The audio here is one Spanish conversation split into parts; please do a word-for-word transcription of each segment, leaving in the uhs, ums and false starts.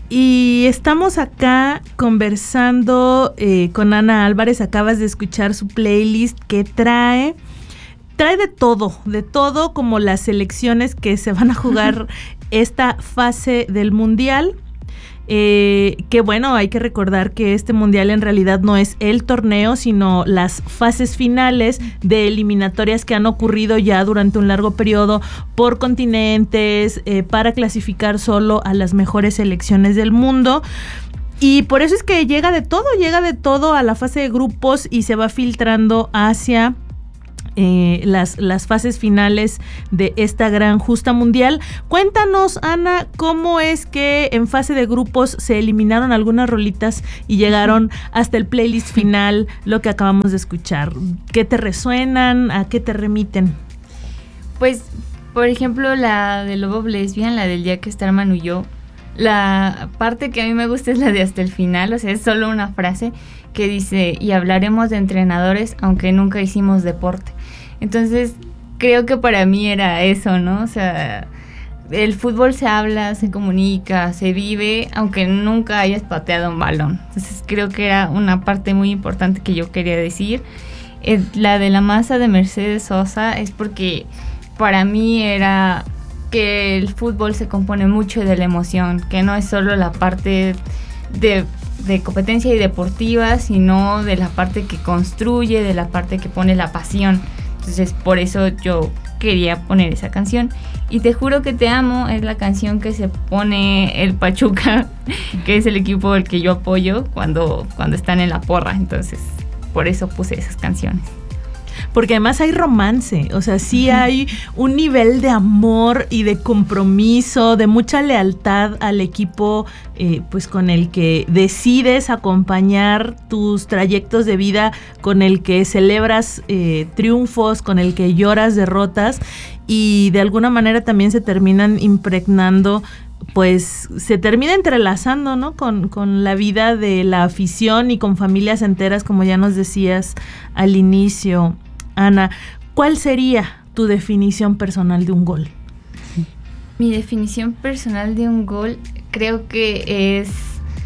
Y estamos acá conversando eh, con Ana Álvarez. Acabas de escuchar su playlist que trae, trae de todo, de todo, como las selecciones que se van a jugar esta fase del Mundial. Eh, que bueno, hay que recordar que este mundial en realidad no es el torneo, sino las fases finales de eliminatorias que han ocurrido ya durante un largo periodo por continentes, eh, para clasificar solo a las mejores selecciones del mundo. Y por eso es que llega de todo, llega de todo a la fase de grupos y se va filtrando hacia Eh, las, las fases finales de esta gran justa mundial. Cuéntanos, Ana, cómo es que en fase de grupos se eliminaron algunas rolitas y llegaron hasta el playlist final, lo que acabamos de escuchar. ¿Qué te resuenan? ¿A qué te remiten? Pues, por ejemplo, la de Love of Lesbian, la del día que está Manu y yo, la parte que a mí me gusta es la de hasta el final, o sea, es solo una frase que dice, y hablaremos de entrenadores aunque nunca hicimos deporte. Entonces, creo que para mí era eso, ¿no? O sea, el fútbol se habla, se comunica, se vive, aunque nunca hayas pateado un balón. Entonces, creo que era una parte muy importante que yo quería decir. Eh, la de la masa de Mercedes Sosa es porque para mí era que el fútbol se compone mucho de la emoción, que no es solo la parte de, de competencia y deportiva, sino de la parte que construye, de la parte que pone la pasión. Entonces, por eso yo quería poner esa canción. Y Te juro que te amo es la canción que se pone el Pachuca, que es el equipo al que yo apoyo cuando, cuando están en la porra. Entonces, por eso puse esas canciones. Porque además hay romance, o sea, sí hay un nivel de amor y de compromiso, de mucha lealtad al equipo, eh, pues con el que decides acompañar tus trayectos de vida, con el que celebras eh, triunfos, con el que lloras derrotas, y de alguna manera también se terminan impregnando, pues se termina entrelazando, ¿no? Con, con la vida de la afición y con familias enteras, como ya nos decías al inicio. Ana, ¿cuál sería tu definición personal de un gol? Mi definición personal de un gol creo que es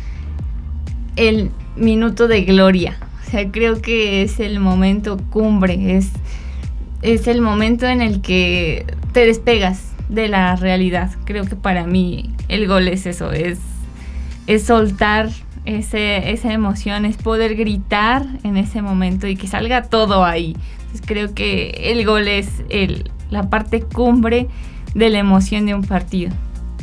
el minuto de gloria. O sea, creo que es el momento cumbre, es, es el momento en el que te despegas de la realidad. Creo que para mí el gol es eso, es, es soltar ese, esa emoción, es poder gritar en ese momento y que salga todo ahí. Entonces creo que el gol es el, la parte cumbre de la emoción de un partido.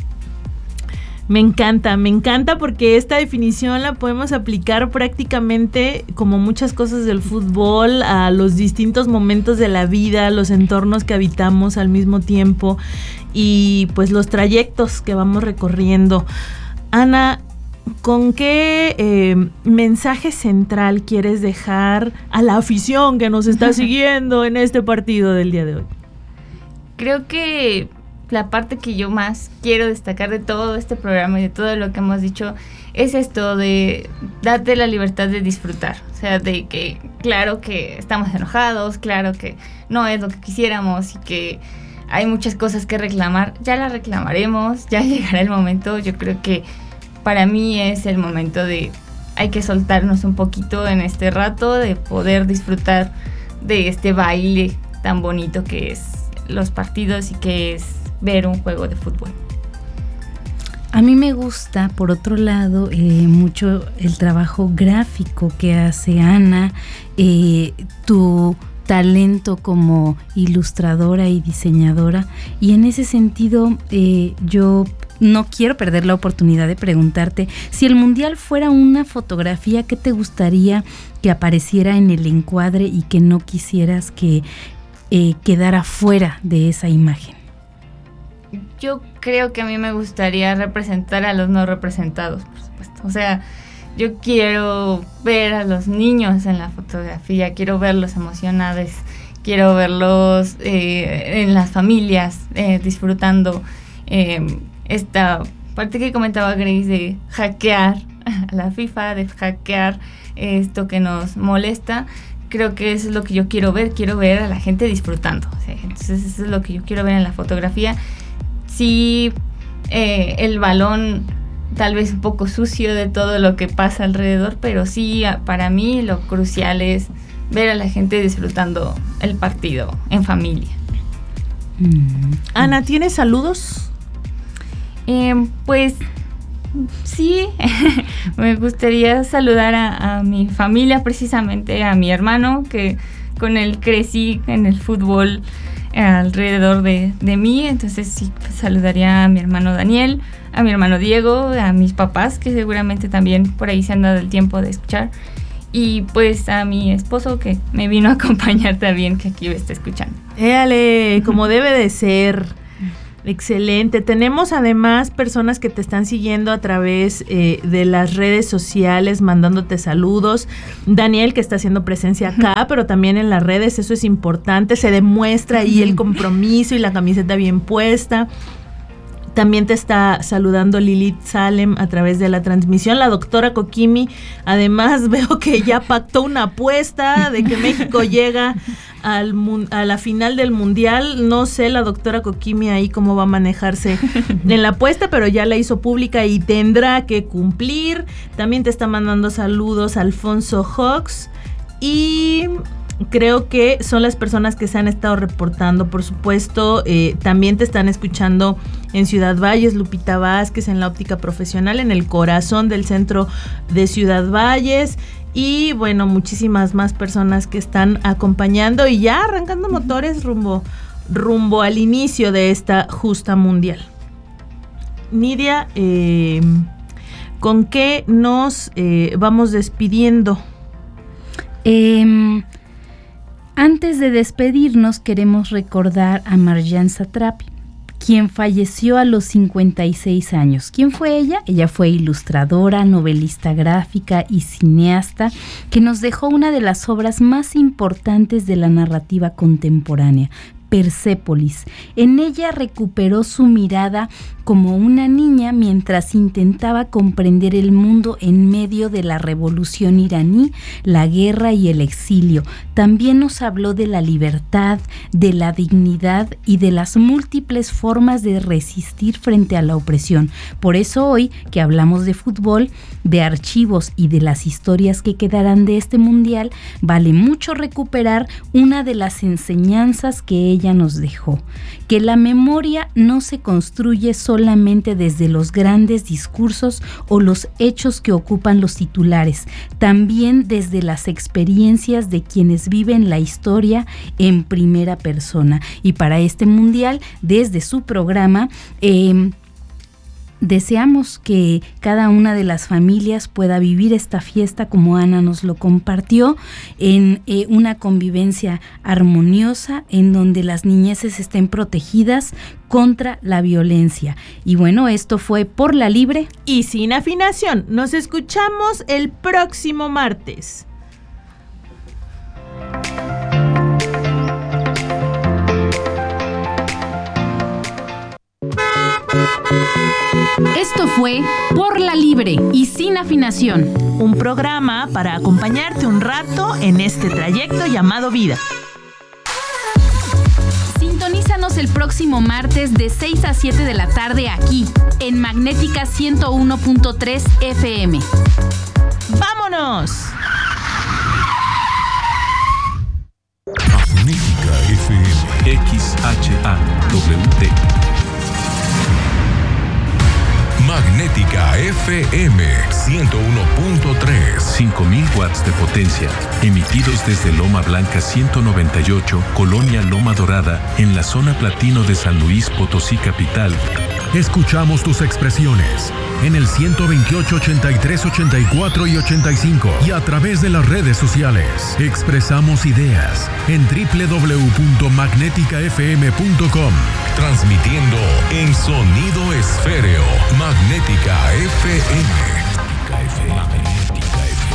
Me encanta, me encanta porque esta definición la podemos aplicar prácticamente, como muchas cosas del fútbol, a los distintos momentos de la vida, los entornos que habitamos al mismo tiempo y pues los trayectos que vamos recorriendo. Ana, ¿con qué eh, mensaje central quieres dejar a la afición que nos está siguiendo en este partido del día de hoy? Creo que la parte que yo más quiero destacar de todo este programa y de todo lo que hemos dicho es esto de darte la libertad de disfrutar. O sea, de que claro que estamos enojados, claro que no es lo que quisiéramos y que hay muchas cosas que reclamar. Ya las reclamaremos, ya llegará el momento. Yo creo que para mí es el momento de hay que soltarnos un poquito en este rato, de poder disfrutar de este baile tan bonito que es los partidos y que es ver un juego de fútbol. A mí me gusta, por otro lado, eh, mucho el trabajo gráfico que hace Ana, eh, tu talento como ilustradora y diseñadora, y en ese sentido eh, yo no quiero perder la oportunidad de preguntarte si el mundial fuera una fotografía, ¿qué te gustaría que apareciera en el encuadre y que no quisieras que eh, quedara fuera de esa imagen? Yo creo que a mí me gustaría representar a los no representados, por supuesto. O sea, yo quiero ver a los niños en la fotografía, quiero verlos emocionados, quiero verlos eh, en las familias eh, disfrutando eh, esta parte que comentaba Grace de hackear a la FIFA, de hackear esto que nos molesta. Creo que eso es lo que yo quiero ver, quiero ver a la gente disfrutando. O sea, entonces eso es lo que yo quiero ver en la fotografía. Si eh, el balón tal vez un poco sucio de todo lo que pasa alrededor, pero sí, para mí lo crucial es ver a la gente disfrutando el partido en familia. Mm. Ana, ¿tienes saludos? Eh, pues sí, me gustaría saludar a, a mi familia, precisamente a mi hermano, que con él crecí en el fútbol alrededor de, de mí. Entonces sí, pues, saludaría a mi hermano Daniel, a mi hermano Diego, a mis papás, que seguramente también por ahí se han dado el tiempo de escuchar, y pues a mi esposo, que me vino a acompañar también, que aquí me está escuchando. Éale, como debe de ser. Excelente. Tenemos además personas que te están siguiendo a través eh, de las redes sociales, mandándote saludos. Daniel, que está haciendo presencia acá, pero también en las redes, eso es importante. Se demuestra ahí el compromiso y la camiseta bien puesta. También te está saludando Lilith Salem a través de la transmisión. La doctora Kokimi, además veo que ya pactó una apuesta de que México llega al a la final del mundial. No sé la doctora Kokimi ahí cómo va a manejarse en la apuesta, pero ya la hizo pública y tendrá que cumplir. También te está mandando saludos Alfonso Hawks, y creo que son las personas que se han estado reportando. Por supuesto, eh, también te están escuchando en Ciudad Valles, Lupita Vázquez, en la óptica profesional, en el corazón del centro de Ciudad Valles. Y bueno, muchísimas más personas que están acompañando y ya arrancando motores rumbo, rumbo al inicio de esta justa mundial. Nidia, eh, ¿con qué nos eh, vamos despidiendo? Eh... Antes de despedirnos, queremos recordar a Marjane Satrapi, quien falleció a los cincuenta y seis años. ¿Quién fue ella? Ella fue ilustradora, novelista gráfica y cineasta, que nos dejó una de las obras más importantes de la narrativa contemporánea, Persépolis. En ella recuperó su mirada como una niña mientras intentaba comprender el mundo en medio de la revolución iraní, la guerra y el exilio. También nos habló de la libertad, de la dignidad y de las múltiples formas de resistir frente a la opresión. Por eso hoy que hablamos de fútbol, de archivos y de las historias que quedarán de este mundial, vale mucho recuperar una de las enseñanzas que ella nos dejó: que la memoria no se construye solamente desde los grandes discursos o los hechos que ocupan los titulares, también desde las experiencias de quienes viven la historia en primera persona. Y para este mundial, desde su programa, eh, deseamos que cada una de las familias pueda vivir esta fiesta como Ana nos lo compartió, en eh, una convivencia armoniosa en donde las niñeces estén protegidas contra la violencia. Y bueno, esto fue Por la Libre y Sin Afinación. Nos escuchamos el próximo martes. Esto fue Por la Libre y Sin Afinación, un programa para acompañarte un rato en este trayecto llamado vida. Sintonízanos el próximo martes de seis a siete de la tarde aquí, en Magnética ciento uno punto tres F M. ¡Vámonos! Magnética F M, X H A W T. Magnética F M ciento uno punto tres. cinco mil watts de potencia, emitidos desde Loma Blanca ciento noventa y ocho, Colonia Loma Dorada, en la zona platino de San Luis Potosí capital. Escuchamos tus expresiones en el ciento veintiocho, ochenta y tres, ochenta y cuatro y ochenta y cinco y a través de las redes sociales. Expresamos ideas en doble u doble u doble u punto magnética f m punto com. Transmitiendo en sonido esféreo. Magnética F M. Magnética F M. Magnética F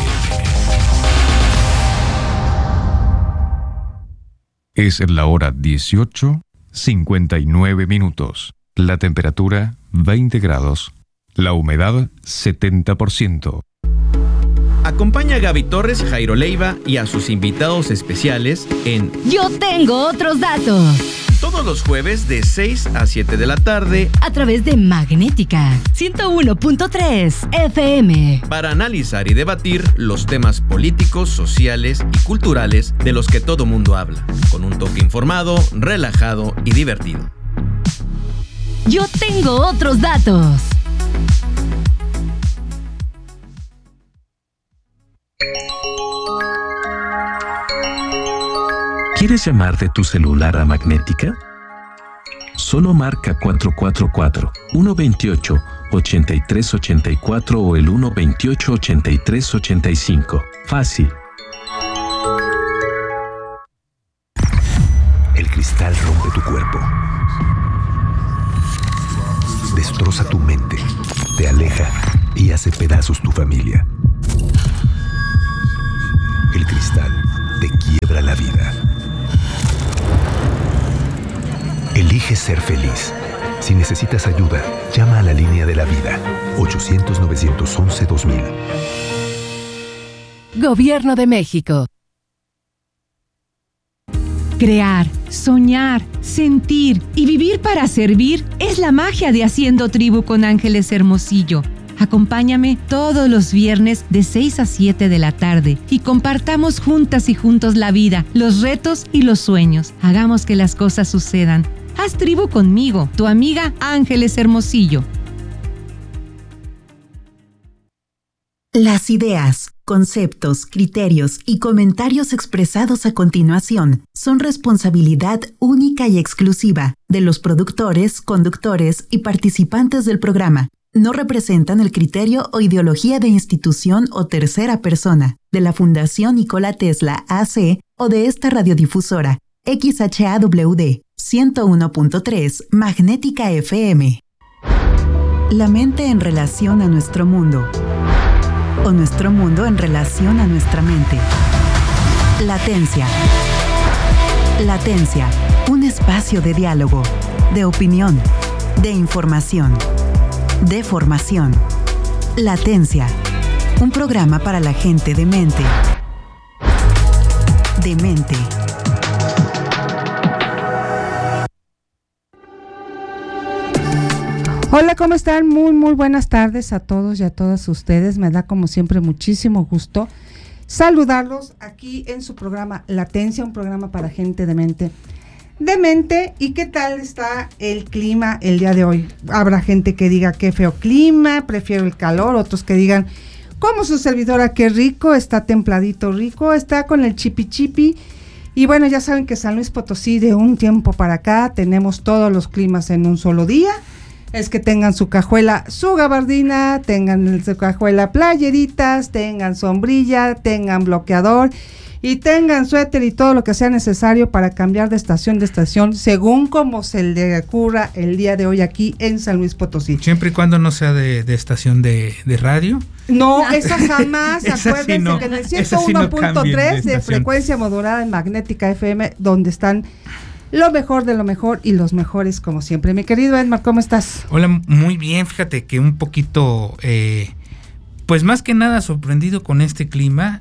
M. Es la hora dieciocho, cincuenta y nueve minutos. La temperatura veinte grados. La humedad setenta por ciento. Acompaña a Gaby Torres, Jairo Leiva y a sus invitados especiales en Yo Tengo Otros Datos. Todos los jueves de seis a siete de la tarde a través de Magnética ciento uno punto tres F M para analizar y debatir los temas políticos, sociales y culturales de los que todo mundo habla, con un toque informado, relajado y divertido. Yo tengo otros datos. ¿Quieres llamar de tu celular a Magnética? Solo marca cuatro cuatro cuatro, uno dos ocho, ocho tres ocho cuatro o el uno dos ocho, ocho tres ocho cinco. Fácil. El cristal rompe tu cuerpo. Destroza tu mente, te aleja y hace pedazos tu familia. El cristal te quiebra la vida. Elige ser feliz. Si necesitas ayuda, llama a la línea de la vida, ochocientos, nueve once, dos mil. Gobierno de México. Crear, soñar, sentir y vivir para servir es la magia de Haciendo Tribu con Ángeles Hermosillo. Acompáñame todos los viernes de seis a siete de la tarde y compartamos juntas y juntos la vida, los retos y los sueños. Hagamos que las cosas sucedan. Haz tribu conmigo, tu amiga Ángeles Hermosillo. Las ideas, conceptos, criterios y comentarios expresados a continuación son responsabilidad única y exclusiva de los productores, conductores y participantes del programa. No representan el criterio o ideología de institución o tercera persona, de la Fundación Nikola Tesla A C o de esta radiodifusora, X H A W D ciento uno punto tres Magnética F M. La mente en relación a nuestro mundo, o nuestro mundo en relación a nuestra mente. Latencia. Latencia, un espacio de diálogo, de opinión, de información, de formación. Latencia, un programa para la gente de mente. De mente. Hola, ¿cómo están? Muy, muy buenas tardes a todos y a todas ustedes. Me da como siempre muchísimo gusto saludarlos aquí en su programa Latencia, un programa para gente de mente. De mente, ¿y qué tal está el clima el día de hoy? Habrá gente que diga qué feo clima, prefiero el calor, otros que digan, como su servidora, qué rico, está templadito rico, está con el chipi chipi. Y bueno, ya saben que San Luis Potosí de un tiempo para acá tenemos todos los climas en un solo día. Es que tengan su cajuela, su gabardina, tengan en su cajuela playeritas, tengan sombrilla, tengan bloqueador y tengan suéter y todo lo que sea necesario para cambiar de estación de estación según como se le ocurra el día de hoy aquí en San Luis Potosí. Siempre y cuando no sea de, de estación de, de radio. No, esa jamás, esa acuérdense sí no, que en el ciento uno punto tres sí no de, de frecuencia modulada en Magnética F M, donde están lo mejor de lo mejor y los mejores como siempre. Mi querido Edmar, ¿cómo estás? Hola, muy bien, fíjate que un poquito, eh, pues más que nada sorprendido con este clima.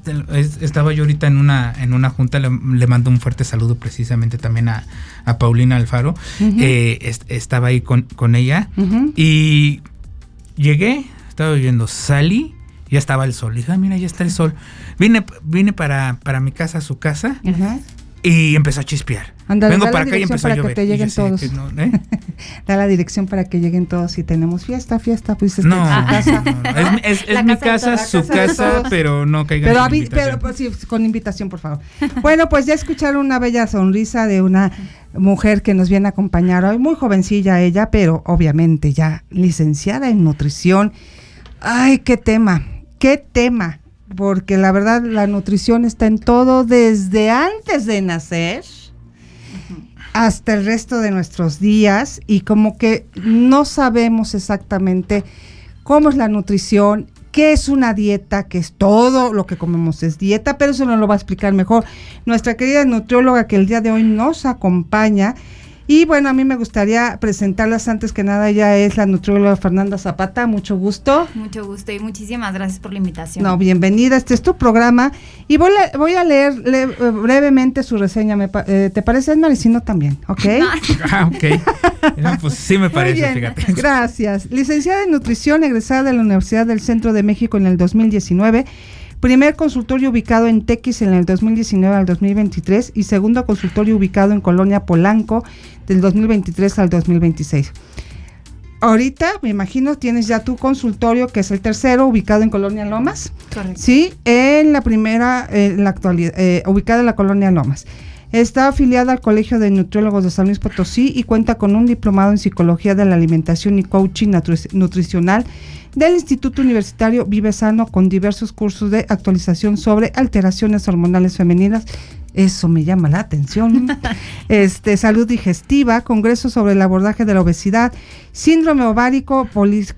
Estaba yo ahorita en una en una junta, le, le mando un fuerte saludo precisamente también a, a Paulina Alfaro. Uh-huh. eh, est- estaba ahí con, con ella uh-huh. y llegué, estaba viendo, salí, ya estaba el sol. Dije, ah, mira, ya está el sol. Vine, vine para, para mi casa, a su casa. Uh-huh. Y empezó a chispear. Andale, Vengo da para la acá y empezó a llover. Que te lleguen todos. Que no, ¿eh? Da la dirección para que lleguen todos. Si tenemos fiesta, fiesta, pues es no, su casa. No, no, no. Es, es, es mi casa, casa su casa, pero no caigan pero, sin invitación. Pero pues, sí, con invitación, por favor. Bueno, pues ya escucharon una bella sonrisa de una mujer que nos viene a acompañar hoy. Muy jovencilla ella, pero obviamente ya licenciada en nutrición. Ay, qué tema, qué tema. Porque la verdad la nutrición está en todo desde antes de nacer uh-huh. hasta el resto de nuestros días y como que no sabemos exactamente cómo es la nutrición, qué es una dieta, que es todo lo que comemos es dieta, pero eso nos lo va a explicar mejor nuestra querida nutrióloga que el día de hoy nos acompaña. Y bueno, a mí me gustaría presentarlas antes que nada. Ella es la nutrióloga Fernanda Zapata, mucho gusto. Mucho gusto y muchísimas gracias por la invitación. No, bienvenida, este es tu programa y voy a, voy a leer le, brevemente su reseña, me, eh, ¿te parece, Maricino? También, ¿ok? Ah, ok. No, pues sí me parece, fíjate. Gracias. Licenciada en Nutrición, egresada de la Universidad del Centro de México en el dos mil diecinueve, primer consultorio ubicado en Tequis en el dos mil diecinueve al dos mil veintitrés y segundo consultorio ubicado en Colonia Polanco del dos mil veintitrés al dos mil veintiséis. Ahorita, me imagino, tienes ya tu consultorio, que es el tercero, ubicado en Colonia Lomas. Correcto. Sí, en la primera, en la actualidad, eh, ubicada en la Colonia Lomas. Está afiliada al Colegio de Nutriólogos de San Luis Potosí y cuenta con un diplomado en Psicología de la Alimentación y Coaching Nutri- Nutricional del Instituto Universitario Vive Sano, con diversos cursos de actualización sobre alteraciones hormonales femeninas. Eso me llama la atención. este, salud digestiva, congresos sobre el abordaje de la obesidad, síndrome ovárico poli,